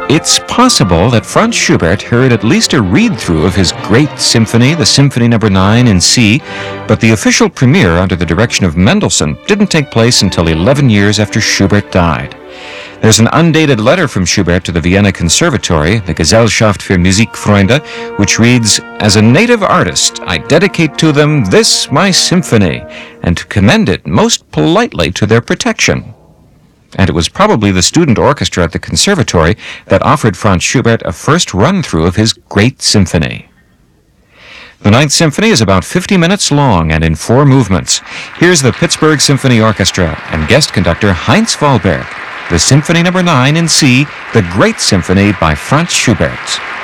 It's possible that Franz Schubert heard at least a read-through of his great symphony, the Symphony No. 9 in C, but the official premiere under the direction of Mendelssohn didn't take place until 11 years after Schubert died. There's an undated letter from Schubert to the Vienna Conservatory, the Gesellschaft für Musikfreunde, which reads, "As a native artist, I dedicate to them this my symphony, and to commend it most politely to their protection." And it was probably the student orchestra at the conservatory that offered Franz Schubert a first run-through of his great symphony. The Ninth Symphony is about 50 minutes long and in 4 movements. Here's the Pittsburgh Symphony Orchestra and guest conductor Heinz Fahlberg, the Symphony No. 9 in C, the Great Symphony by Franz Schubert.